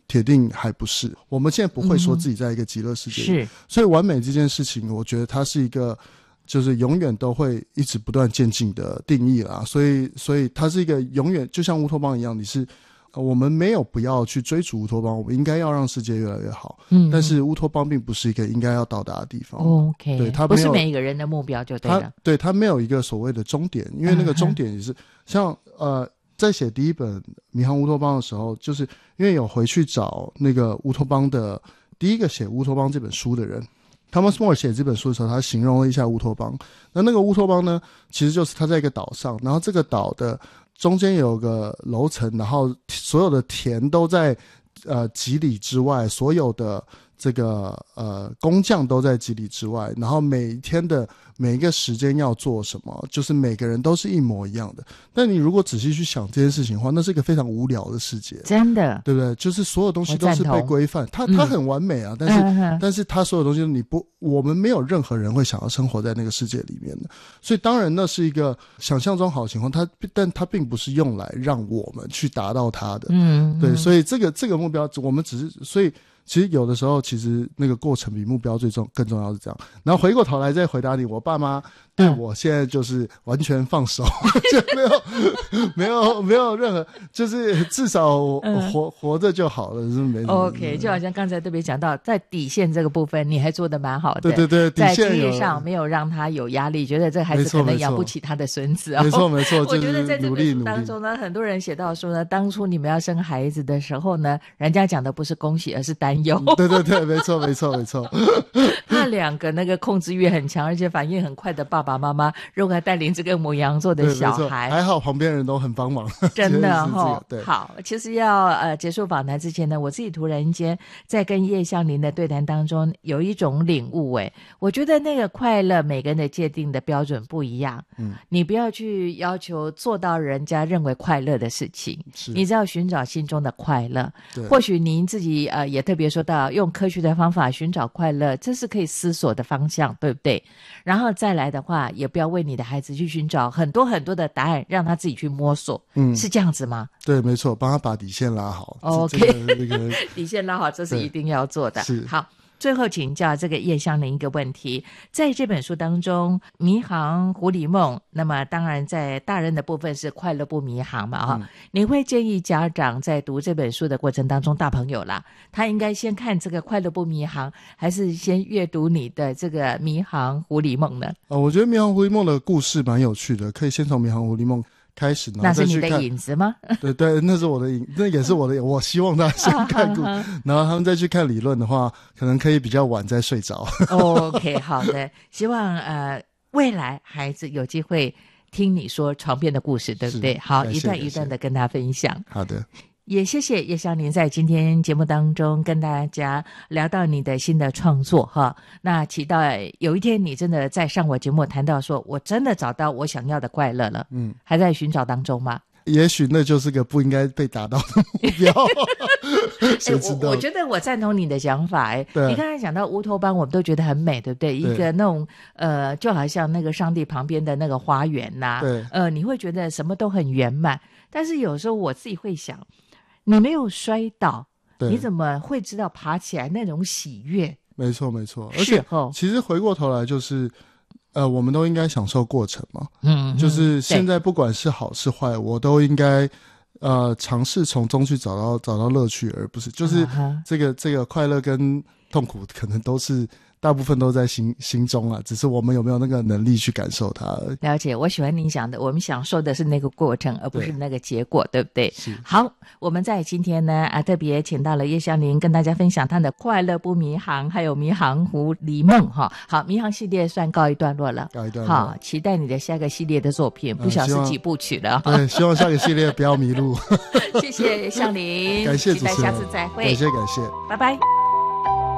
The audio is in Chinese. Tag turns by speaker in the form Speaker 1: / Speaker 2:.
Speaker 1: 铁定还不是。我们现在不会说自己在一个极乐世界里，是，所以完美这件事情，我觉得它是一个就是永远都会一直不断渐进的定义啦。所以它是一个永远就像乌托邦一样，我们没有不要去追逐乌托邦，我们应该要让世界越来越好。但是乌托邦并不是一个应该要到达的地方。
Speaker 2: OK，
Speaker 1: 对，它
Speaker 2: 不是每一个人的目标就对了。
Speaker 1: 对，它没有一个所谓的终点，因为那个终点也是像在写第一本《迷航乌托邦》的时候，就是因为有回去找那个乌托邦的第一个写乌托邦这本书的人。Thomas More 写这本书的时候，他形容了一下乌托邦。那个乌托邦呢，其实就是他在一个岛上，然后这个岛的中间有个楼层，然后所有的田都在几里之外，所有的这个工匠都在几里之外，然后每一天的每一个时间要做什么，就是每个人都是一模一样的。但你如果仔细去想这件事情的话，那是一个非常无聊的世界，真的，对不对？就是所有东西都是被规范，它很完美啊，但是它所有东西我们没有任何人会想要生活在那个世界里面的。所以当然那是一个想象中好的情况，但它并不是用来让我们去达到它的。对，所以这个目标我们只是所以。其实有的时候，其实那个过程比目标更重要是这样。然后回过头来再回答你，我爸妈对我现在就是完全放手，就没有任何，就是至少活着就好了，是没什么。
Speaker 2: OK， 就好像刚才特别讲到，在底线这个部分，你还做得蛮好的。
Speaker 1: 对，
Speaker 2: 在经济上没有让他有压力，觉得这个孩子可能养不起他的孙子。没错。我觉得在这本书当中呢，很多人写到说呢，当初你们要生孩子的时候呢，人家讲的不是恭喜，而是担忧。
Speaker 1: 对，没错。
Speaker 2: 那两个那个控制欲很强，而且反应很快的爸爸妈妈，如果带领这个牡羊座的小孩，
Speaker 1: 还好旁边人都很帮忙，
Speaker 2: 真的对。好，其实要结束访谈之前呢，我自己突然间在跟叶湘琳的对谈当中有一种领悟。我觉得那个快乐每个人的界定的标准不一样。你不要去要求做到人家认为快乐的事情，你只要寻找心中的快乐。或许您自己也特别说到用科学的方法寻找快乐，这是可以思索的方向，对不对？然后再来的话，也不要为你的孩子去寻找很多很多的答案，让他自己去摸索。是这样子吗？
Speaker 1: 对，没错，帮他把底线拉好。
Speaker 2: OK，底线拉好，这是一定要做的。是。好，最后请教这个叶湘琳一个问题，在这本书当中，迷航狐狸梦，那么当然在大人的部分是快乐不迷航嘛。你会建议家长在读这本书的过程当中，大朋友啦，他应该先看这个快乐不迷航，还是先阅读你的这个迷航狐狸梦呢？
Speaker 1: 我觉得迷航狐狸梦的故事蛮有趣的，可以先从迷航狐狸梦开始，
Speaker 2: 那是你的影子吗？
Speaker 1: 对，那是我的影，那也是我的。我希望大家先看过，然后他们再去看理论的话，可能可以比较晚再睡着。
Speaker 2: OK， 好的，希望未来孩子有机会听你说床边的故事，对不对？好，一段一段的跟他分享。
Speaker 1: 好的。
Speaker 2: 也谢谢叶湘琳在今天节目当中跟大家聊到你的新的创作哈。那期待有一天你真的在上我节目谈到说，我真的找到我想要的快乐了。还在寻找当中吗？
Speaker 1: 也许那就是个不应该被达到的目标。
Speaker 2: 我觉得我赞同你的想法。你刚才讲到乌托邦，我们都觉得很美，对不对？一个那种就好像那个上帝旁边的那个花园呐，你会觉得什么都很圆满。但是有时候我自己会想，你没有摔倒，你怎么会知道爬起来那种喜悦？没错，
Speaker 1: 而且其实回过头来就是，我们都应该享受过程嘛。就是现在不管是好是坏，我都应该尝试从中去找到乐趣，而不是就是这个快乐跟痛苦可能都是。大部分都在心中啊，只是我们有没有那个能力去感受它而已。了解，我喜欢您讲的，我们享受的是那个过程，而不是那个结果， 对不对？是。好，我们在今天呢特别请到了叶湘琳跟大家分享她的快乐不迷航，还有迷航狐狸梦哈。好，迷航系列算告一段落了，好，期待你的下个系列的作品，不晓得是几部曲了。对，希望下个系列不要迷路。谢谢湘琳，感谢主持人，期待下次再会。感谢，拜拜。